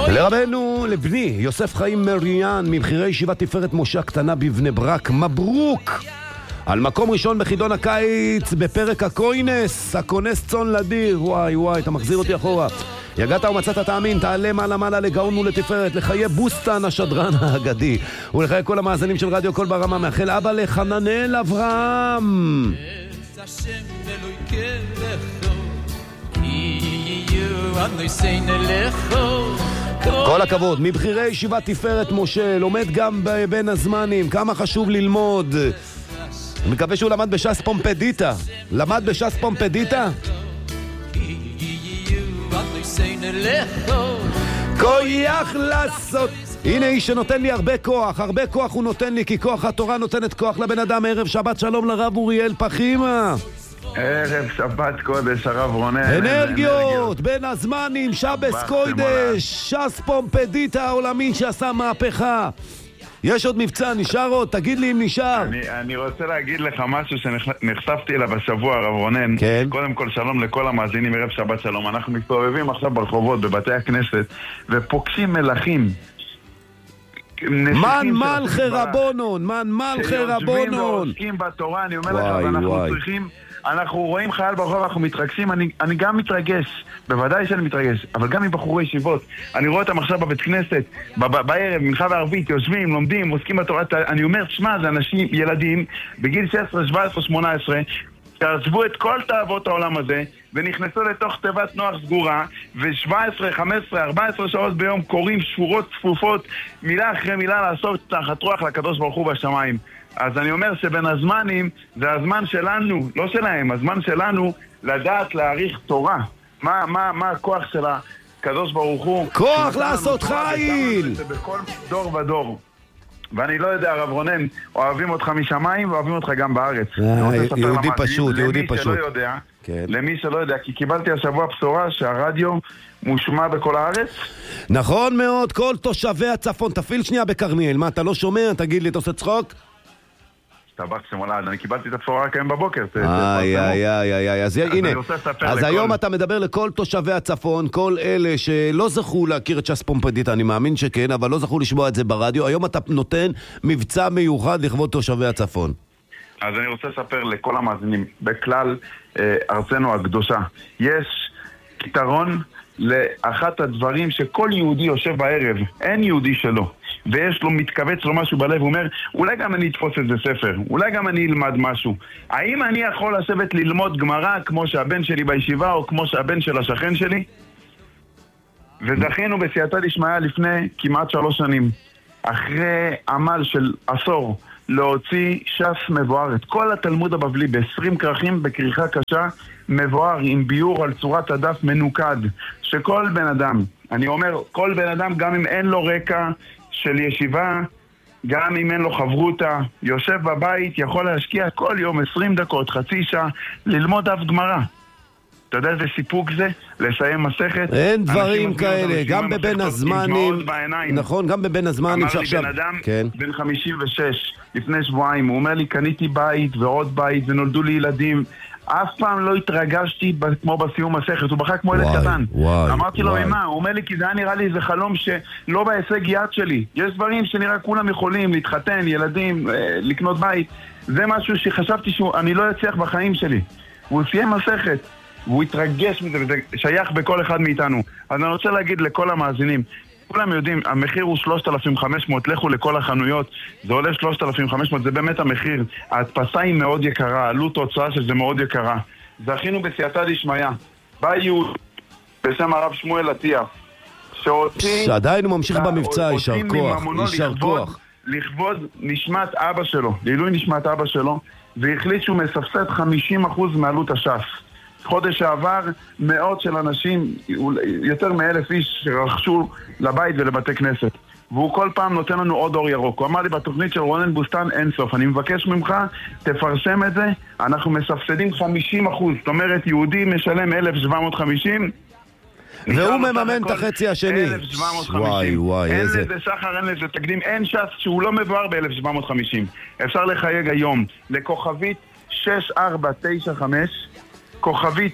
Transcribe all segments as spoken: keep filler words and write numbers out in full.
לרבנו, לבני, יוסף חיים מריאן, מבחירי ישיבת תפארת משה הקטנה בבני ברק, מברוק! על מקום ראשון בחידון הקיץ בפרק הקוינס, הכונס צאן לדיר. וואי וואי, אתה מחזיר אותי אחורה. יגעת ומצאת תאמין, תעלה מעלה מעלה לגאון ולתפארת, לחיי בוסטן השדרן האגדי, ולחיי כל המאזינים של רדיו קול ברמה. מאחל אבא לחננאל אברהם. כל הכבוד, מבחירי ישיבת תפארת משה, לומד גם בין הזמנים, כמה חשוב ללמוד. אני מקווה שהוא למד בשס פומפדיטה. למד בשס פומפדיטה? כוח לעשות. הנה איש שנותן לי הרבה כוח, הרבה כוח הוא נותן לי, כי כוח התורה נותנת כוח לבן אדם. ערב שבת שלום לרב אוריאל פחימה. ערב שבת קודש, הרב רונן. אנרגיות, בין הזמנים, שבס קודש, שס פומפדיטה העולמי שעשה מהפכה. יש עוד מבצע, נשאר עוד? תגיד לי אם נשאר. אני, אני רוצה להגיד לך משהו שנחשפתי אליו בשבוע, הרב רונן. כן. קודם כל שלום לכל המאזינים, ערב שבת שלום. אנחנו מסתובבים עכשיו ברחובות, בבתי הכנסת, ופוגשים מלאכים. מן מלכי רבונון, מן מלכי רבונון. שיושבים ועוסקים בתורה, אני אומר לך, ואנחנו צריכים... אנחנו רואים חייל ברחוב, אנחנו מתרגשים, אני, אני גם מתרגש, בוודאי שאני מתרגש, אבל גם מבחורי ישיבות. אני רואה אותם עכשיו בבית כנסת, ב- בערב, מנחה וערבית, יושבים, לומדים, עוסקים בתורה. אני אומר, שמה, זה אנשים, ילדים, בגיל שש עשרה, שבע עשרה, שמונה עשרה, שעזבו את כל תאוות העולם הזה, ונכנסו לתוך תיבת נוח סגורה, ו-שבע עשרה, חמש עשרה, ארבע עשרה שעות ביום קוראים שורות צפופות, מילה אחרי מילה לעשות תחת רוח לקדוש ברוך הוא בשמיים. אז אני אומר שבין הזמנים, זה הזמן שלנו, לא שלהם, הזמן שלנו לדעת להעריך תורה. מה, מה, מה הכוח של הקדוש ברוך הוא? כוח לעשות חיל! זה בכל דור ודור. ואני לא יודע, הרב רונן, אוהבים אותך משמיים ואוהבים אותך גם בארץ. יהודי פשוט, יהודי פשוט. למי שלא יודע, למי שלא יודע, כי קיבלתי השבוע בשורה שהרדיו מושמע בכל הארץ. נכון מאוד, כל תושבי הצפון. תפעיל שנייה בקרניאל, מה, אתה לא שומע? תגיד לי, אתה עושה צחוק? טבק שמולד, אני קיבלתי את הבשורה רק היום בבוקר. איי, איי, איי, איי, אז הנה, אז היום אתה מדבר לכל תושבי הצפון, כל אלה שלא זכו להכיר את שס פומפדיטה, אני מאמין שכן, אבל לא זכו לשמוע את זה ברדיו. היום אתה נותן מבצע מיוחד לכבוד תושבי הצפון. אז אני רוצה לספר לכל המאזינים, בכלל ארצנו הקדושה, יש פתרון לאחת הדברים שכל יהודי יושב בערב, אין יהודי שלו, ויש לו, מתכווץ לו משהו בלב, הוא אומר, אולי גם אני אתפוס איזה ספר, אולי גם אני אלמד משהו. האם אני יכול לשבת ללמוד גמרא כמו שהבן שלי בישיבה, או כמו שהבן של השכן שלי? וזכינו בסייעתא דשמיא לפני כמעט שלוש שנים, אחרי עמל של עשור, להוציא ש"ס מבואר, את כל התלמוד הבבלי ב-עשרים כרכים בכריכה קשה, מבואר עם ביור על צורת הדף מנוקד, שכל בן אדם, אני אומר, כל בן אדם, גם אם אין לו רקע של ישיבה, גם אם אין לו חברותה, יושב בבית, יכול להשקיע כל יום עשרים דקות, חצי שעה, ללמוד דף גמרא. אתה יודע איזה סיפוק זה? לסיים מסכת? אין דברים כאלה, גם בבין הזמנים. נכון, גם בבין הזמנים שעכשיו... אמר לי בן אדם, כן. בן חמישים ושש, לפני שבועיים, הוא אומר לי, קניתי בית ועוד בית, ונולדו לי ילדים. אף פעם לא התרגשתי כמו בסיום מסכת, הוא בכה כמו ילד קטן. וואי, אמרתי וואי. לו, אמא, הוא אומר לי, כי זה היה נראה לי איזה חלום שלא בהישג יד שלי. יש דברים שנראה כולם יכולים, להתחתן, ילדים, לקנות בית. זה משהו שחשבתי שאני לא אצליח בחיים שלי. הוא סיים מסכת. והוא התרגש מזה, וזה שייך בכל אחד מאיתנו. אז אני רוצה להגיד לכל המאזינים, כולם יודעים, המחיר הוא שלושת אלפים וחמש מאות, לכו לכל החנויות, זה עולה שלושת אלפים וחמש מאות, זה באמת המחיר. ההדפסה היא מאוד יקרה, עלות הוצאה שזה מאוד יקרה. זכינו בסייעתא דשמיא, בא יהודי בשם הרב שמואל עטיה, שהוציא... שעדיין הוא ממשיך במבצע, יישר כוח, יישר כוח. לכבוד נשמת אבא שלו, לעילוי נשמת אבא שלו, והחליט שהוא מסבסד חמישים אחוז מעלות הש"ס. חודש שעבר מאות של אנשים, יותר מאלף איש שרכשו לבית ולבתי כנסת, והוא כל פעם נותן לנו עוד אור ירוק. הוא אמר לי בתוכנית של רונן בוסטן אין סוף, אני מבקש ממך תפרסם את זה, אנחנו מסבסדים חמישים אחוז, זאת אומרת יהודי משלם אלף שבע מאות וחמישים והוא מממן את החצי השני. אלף שבע מאות וחמישים. וואי וואי, אין איזה... לזה שחר, אין לזה תקדים, אין ש"ס שהוא לא מבואר ב-אלף שבע מאות וחמישים. אפשר לחייג היום לכוכבית שש ארבע תשע חמש, כוכבית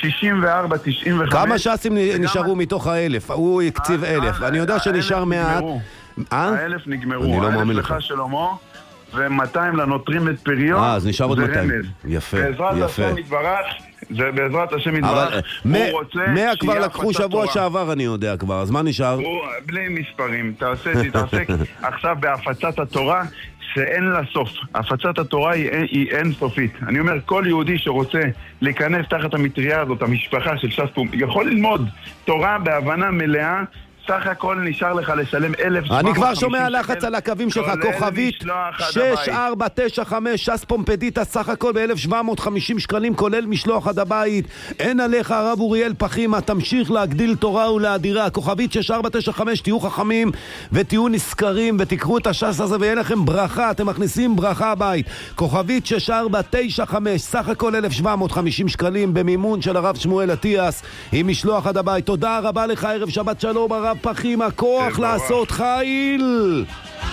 שישים וארבע תשעים וחמש. כמה ש"סים נשארו מתוך האלף? הוא הקציב אלף. אני יודע שנשאר מעט. האלף נגמרו. האלף לך שלמה, ו-מאתיים לנוטרים את פריון. אה, אז נשאר עוד מאתיים. יפה, בעזרת השם יתברך, זה בעזרת השם יתברך. הוא רוצה... מאה כבר לקחו שבוע שעבר, אני יודע כבר. אז מה נשאר? בלי מספרים. תתעסק עכשיו בהפצת התורה. שאין לה סוף. הפצת התורה היא, היא אין סופית. אני אומר, כל יהודי שרוצה להיכנס תחת המטריה הזאת, המשפחה של ש"ס פום, יכול ללמוד תורה בהבנה מלאה, סך הכל נשאר לך לשלם אלף שבע מאות וחמישים. אני כבר שומע לחץ על הקווים שלך, כוכבית שש ארבע תשע חמש, ש"ס פומפדיטה, סך הכל ב-אלף שבע מאות וחמישים שקלים, כולל משלוח עד הבית. אין עליך הרב אוריאל פחימה, תמשיך להגדיל תורה ולהדירה. כוכבית שש ארבע תשע חמש, תהיו חכמים ותהיו נזכרים ותקחו את הש"ס הזה ויהיה לכם ברכה, אתם מכניסים ברכה הבית. כוכבית שש ארבע תשע חמש, סך הכל אלף שבע מאות וחמישים שקלים במימון של הרב שמואל אטיאס עם משלוח עד הבית. תודה רבה לך, ערב שבת שלום הרב פחים, הכוח לעשות חיל.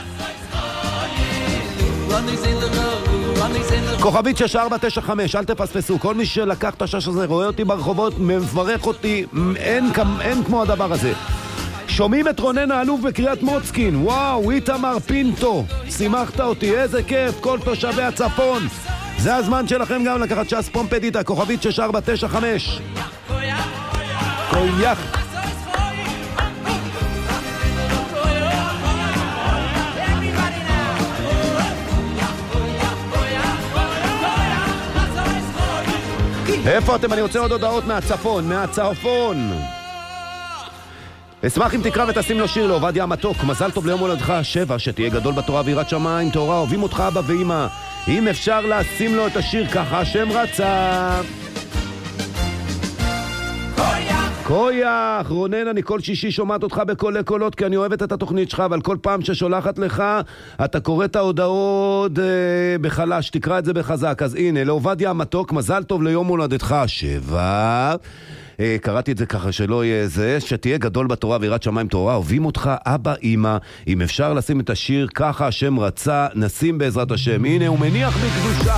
כוכבית שש ארבע תשע חמש, אל תפספסו. כל מי שלקח את השש הזה רואה אותי ברחובות, מברך אותי, אין, אין כמו הדבר הזה. שומעים את רונן האלוף בקריית מוצקין. וואו, איתמר פינטו, שימחת אותי, איזה כיף. כל תושבי הצפון, זה הזמן שלכם גם לקחת ש"ס פומפדיטה. כוכבית שש ארבע תשע חמש. קויח. איפה אתם? אני רוצה עוד הודעות מהצפון, מהצפון. אשמח אם תקרא ותשים לו שיר לעובדיה המתוק. מזל טוב ליום הולדתך השבע, שתהיה גדול בתורה ויראת שמיים תורה. אוהבים אותך אבא ואמא. אם אפשר לשים לו את השיר ככה השם רצה. קויח, רונן, אני כל שישי שומעת אותך בקולי קולות כי אני אוהבת את התוכנית שלך, אבל כל פעם ששולחת לך אתה קורא את ההודעות אה, בחלש, תקרא את זה בחזק. אז הנה, לעובדיה המתוק, מזל טוב ליום הולדתך השבע. אה, קראתי את זה ככה שלא יהיה זה, שתהיה גדול בתורה ויראת שמיים תורה. אוהבים אותך אבא אמא. אם אפשר לשים את השיר ככה השם רצה, נשים בעזרת השם. הנה הוא מניח בקדושה.